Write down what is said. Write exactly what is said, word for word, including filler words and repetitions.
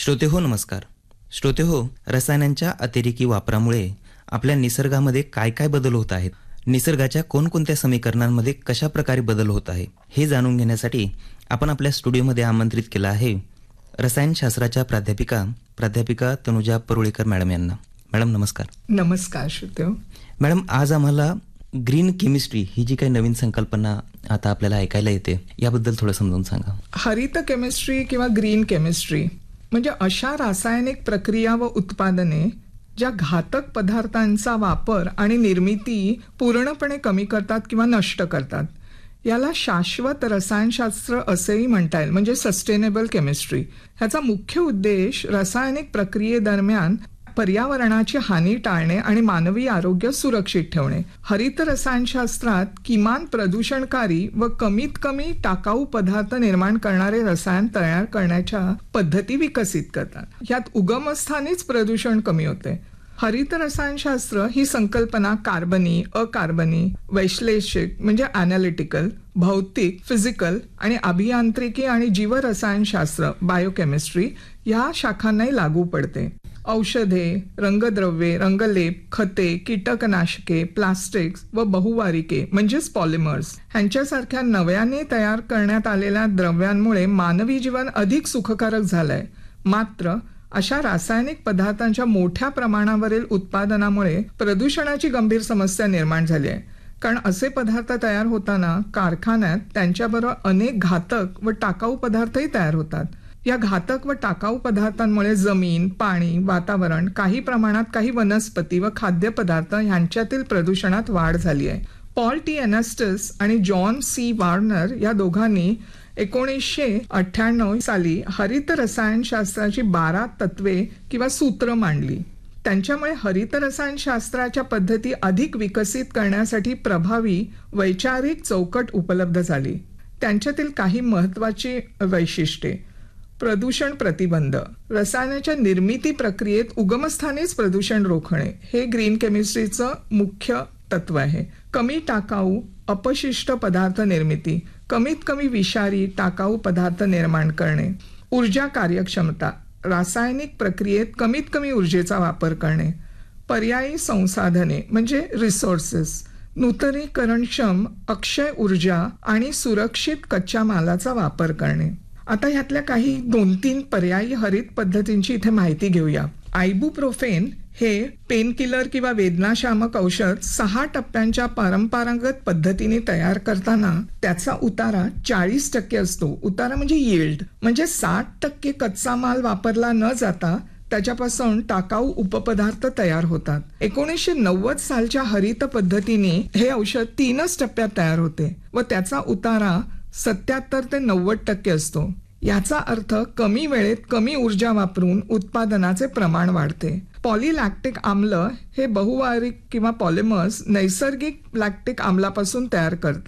श्रोते हो नमस्कार. श्रोते हो, रसायनांच्या अतिरेकी वापरामुळे आपल्या निसर्गामध्ये काय काय बदल होत आहेत, निसर्गाच्या कोणकोणत्या समीकरणांमध्ये कशा प्रकारे बदल होत आहे, हे जाणून घेण्यासाठी आपण आपल्या स्टुडिओमध्ये आमंत्रित केलं आहे रसायनशास्त्राच्या प्राध्यापिका प्राध्यापिका तनुजा परुळेकर मॅडम यांना. मॅडम नमस्कार. नमस्कार श्रोते. मॅडम, आज आम्हाला ग्रीन केमिस्ट्री ही जी काही नवीन संकल्पना आता आपल्याला ऐकायला येते याबद्दल थोडं समजावून सांगा. हरित केमिस्ट्री किंवा ग्रीन केमिस्ट्री म्हणजे अशा रासायनिक प्रक्रिया व उत्पादने ज्या घातक पदार्थांचा वापर आणि निर्मिती पूर्णपणे कमी करतात किंवा नष्ट करतात. याला शाश्वत रसायनशास्त्र असेही म्हणता येईल, म्हणजे सस्टेनेबल केमिस्ट्री. ह्याचा मुख्य उद्देश रासायनिक प्रक्रियेदरम्यान पर्यावरणाची हानी टाळणे आणि मानवी आरोग्य सुरक्षित ठेवणे. हरित रसायनशास्त्रात किमान प्रदूषणकारी व कमीत कमी टाकाऊ पदार्थ निर्माण करणारे रसायन तयार करण्याच्या पद्धती विकसित करतात. यात उगमस्थानीच प्रदूषण कमी होते. हरित रसायनशास्त्र ही संकल्पना कार्बनी, अकार्बनी, वैश्लेषिक म्हणजे अॅनालिटिकल, भौतिक, फिजिकल आणि अभियांत्रिकी आणि जीवरसायनशास्त्र बायोकेमिस्ट्री या शाखांनाही लागू पडते. औषधे, रंगद्रव्ये, रंगलेप, खते, कीटकनाशके, प्लास्टिक्स व बहुवारिके म्हणजेच पॉलिमर्स ह्यांच्यासारख्या नव्याने तयार करण्यात आलेल्या द्रव्यांमुळे मानवी जीवन अधिक सुखकारक झालंय. मात्र अशा रासायनिक पदार्थांच्या मोठ्या प्रमाणावरील उत्पादनामुळे प्रदूषणाची गंभीर समस्या निर्माण झाली आहे. कारण असे पदार्थ तयार होताना कारखान्यात त्यांच्याबरोबर अनेक घातक व टाकाऊ पदार्थही तयार होतात. या घातक व टाकाऊ पदार्थांमुळे जमीन, पाणी, वातावरण, काही प्रमाणात काही वनस्पती व खाद्यपदार्थ यांच्यातील प्रदूषणात वाढ झाली आहे. पॉल टी एनास्टस आणि जॉन सी वार्नर या दोघांनी एकोणीसशे अठ्ठ्याण्णव साली हरित रसायनशास्त्राची बारा तत्वे किंवा सूत्र मांडली. त्यांच्यामुळे हरित रसायनशास्त्राच्या पद्धती अधिक विकसित करण्यासाठी प्रभावी वैचारिक चौकट उपलब्ध झाली. त्यांच्यातील काही महत्वाची वैशिष्ट्ये: प्रदूषण प्रतिबंध. रसायनाच्या निर्मिती प्रक्रियेत उगमस्थानीच प्रदूषण रोखणे हे ग्रीन केमिस्ट्रीचं मुख्य तत्व आहे. कमी टाकाऊ अपशिष्ट पदार्थ निर्मिती, कमीत कमी विषारी टाकाऊ पदार्थ निर्माण करणे. ऊर्जा कार्यक्षमता. रासायनिक प्रक्रियेत कमीत कमी ऊर्जेचा वापर करणे. पर्यायी संसाधने म्हणजे रिसोर्सेस. नूतनीकरणक्षम अक्षय ऊर्जा आणि सुरक्षित कच्च्या मालाचा वापर करणे. आता ह्यातल्या काही दोन तीन पर्यायी हरित पद्धतींची इथे माहिती घेऊया. आयबुप्रोफेन हे पेनकिलर किंवा वेदनाशामक औषध सहा टप्प्यांच्या परंपरागत पद्धतीने तयार करताना त्याचा उतारा चाळीस टक्के असतो. उतारा म्हणजे यील्ड, म्हणजे साठ टक्के कच्चा माल वापरला न जाता त्याच्यापासून टाकाऊ उपपदार्थ तयार होतात. एकोणीसशे नव्वद सालच्या हरित पद्धतीने हे औषध तीनच टप्प्यात तयार होते व त्याचा उतारा सत्याहत्तर ते नव्वद टक्के असतो. याचा अर्थ कमी वेळेत कमी ऊर्जा वापरून उत्पादनाचे प्रमाण वाढते. पॉलिलॅक्टिक आम्ल हे बहुवारिक किंवा पॉलिमर्स नैसर्गिक लॅक्टिक आम्लापासून तयार करतात.